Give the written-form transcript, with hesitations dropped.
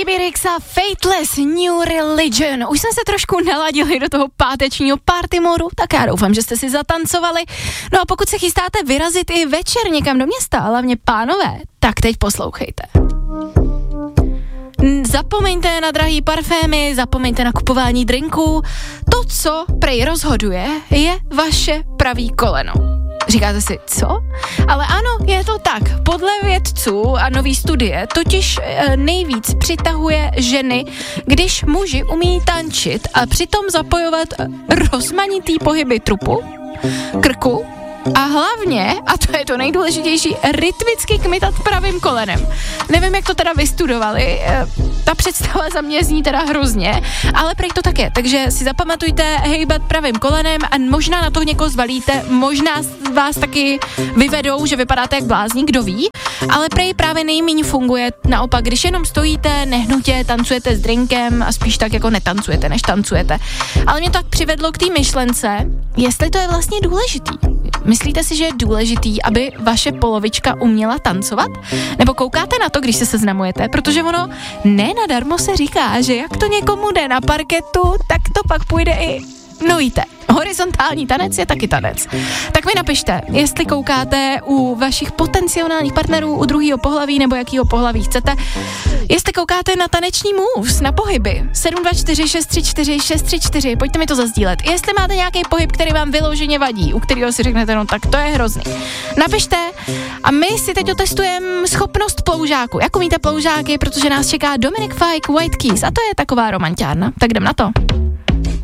Baby Rexa, Fateless, New Religion. Už jsme se trošku naladili do toho pátečního party modu, tak já doufám, že jste si zatancovali. No a pokud se chystáte vyrazit i večer někam do města, hlavně pánové, tak teď poslouchejte. Zapomeňte na drahý parfémy, zapomeňte na kupování drinků. To, co prej rozhoduje, je vaše pravý koleno. Říkáte si, co? Ale ano, je to tak. Podle vědců a nový studie totiž nejvíc přitahuje ženy, když muži umí tančit a přitom zapojovat rozmanitý pohyby trupu, krku a hlavně, a to je to nejdůležitější, rytmicky kmitat pravým kolenem. Nevím, jak to teda vystudovali, ta představa za mě zní teda hrozně, ale prej to tak je, takže si zapamatujte hejbat pravým kolenem a možná na to někoho zvalíte, možná vás taky vyvedou, že vypadáte jak blázní, kdo ví, ale prej právě nejméně funguje naopak, když jenom stojíte, nehnutě, tancujete s drinkem a spíš tak jako netancujete, než tancujete. Ale mě to tak přivedlo k té myšlence, jestli to je vlastně důležitý. Myslíte si, že je důležitý, aby vaše polovička uměla tancovat? Nebo koukáte na to, když se seznamujete? Protože ono ne nadarmo se říká, že jak to někomu jde na parketu, tak to pak půjde i... No víte, horizontální tanec je taky tanec. Tak mi napište, jestli koukáte u vašich potenciálních partnerů, u druhého pohlaví nebo jakýho pohlaví chcete, jestli koukáte na taneční moves, na pohyby. 724 634 634, pojďte mi to zazdílet. Jestli máte nějaký pohyb, který vám vyloženě vadí, u kterého si řeknete, no tak to je hrozný. Napište a my si teď otestujeme schopnost ploužáku. Jak umíte ploužáky, protože nás čeká Dominic Fike, White Keys a to je taková romanťárna. Tak jdem na to.